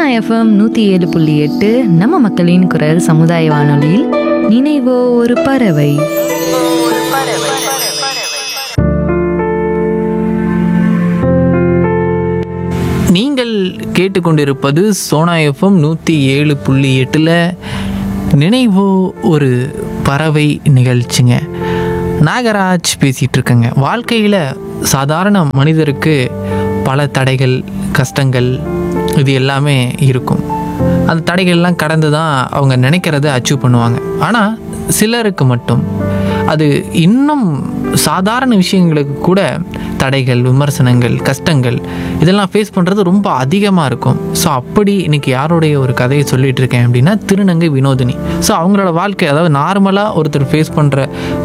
FM 107.8 நம்ம மக்களின் குரல் சமுதாய வானொலியில் நினைவோ ஒரு பறவை. நீங்கள் கேட்டுக்கொண்டிருப்பது சோனா எஃப்எம் 107.8 நினைவோ ஒரு பறவை நிகழ்ச்சிங்க. நாகராஜ் பேசிகிட்டு இருக்கேங்க. வாழ்க்கையில் சாதாரண மனிதருக்கு பல தடைகள், கஷ்டங்கள் இது எல்லாமே இருக்கும். அந்த தடைகள்லாம் கடந்து தான் அவங்க நினைக்கிறத அச்சீவ் பண்ணுவாங்க. ஆனால் சிலருக்கு மட்டும் அது இன்னும் சாதாரண விஷயங்களுக்கு கூட தடைகள், விமர்சனங்கள், கஷ்டங்கள் இதெல்லாம் ஃபேஸ் பண்ணுறது ரொம்ப அதிகமாக இருக்கும். ஸோ அப்படி இன்றைக்கி யாருடைய ஒரு கதையை சொல்லிகிட்டு இருக்கேன் அப்படின்னா திருநங்கை வினோதினி. ஸோ அவங்களோட வாழ்க்கை, அதாவது நார்மலாக ஒருத்தர் ஃபேஸ் பண்ணுற